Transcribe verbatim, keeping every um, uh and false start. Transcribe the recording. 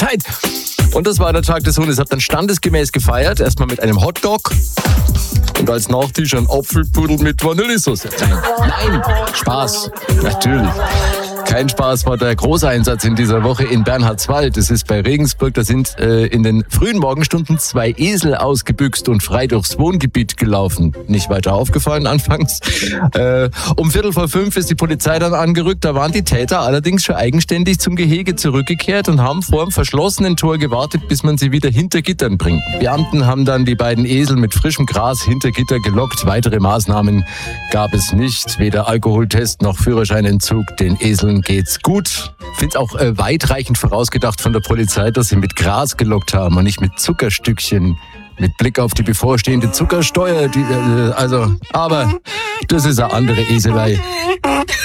Zeit. Und das war der Tag des Hundes. Hab dann standesgemäß gefeiert. Erstmal mit einem Hotdog. Und als Nachtisch ein Apfelpudel mit Vanillesauce. Nein, Spaß. Natürlich. Kein Spaß war der Großeinsatz in dieser Woche in Bernhardswald. Das ist bei Regensburg. Da sind äh, in den frühen Morgenstunden zwei Esel ausgebüxt und frei durchs Wohngebiet gelaufen. Nicht weiter aufgefallen anfangs. Äh, um Viertel vor fünf ist die Polizei dann angerückt. Da waren die Täter allerdings schon eigenständig zum Gehege zurückgekehrt und haben vor dem verschlossenen Tor gewartet, bis man sie wieder hinter Gittern bringt. Beamten haben dann die beiden Esel mit frischem Gras hinter Gitter gelockt. Weitere Maßnahmen gab es nicht. Weder Alkoholtest noch Führerscheinentzug. Den Eseln geht's gut. Ich finde es auch äh, weitreichend vorausgedacht von der Polizei, dass sie mit Gras gelockt haben und nicht mit Zuckerstückchen. Mit Blick auf die bevorstehende Zuckersteuer. Die, äh, also, aber das ist eine andere Eselei.